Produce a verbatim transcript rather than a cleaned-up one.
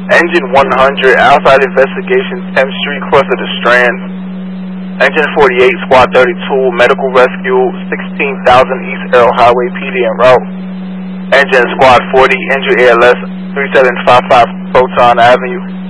Engine one hundred, outside investigation, tenth Street, close to the Strand. Engine forty-eight, Squad thirty-two, medical rescue, sixteen thousand East Earl Highway, P D en route. Engine Squad forty, injured A L S, three seven five five Proton Avenue.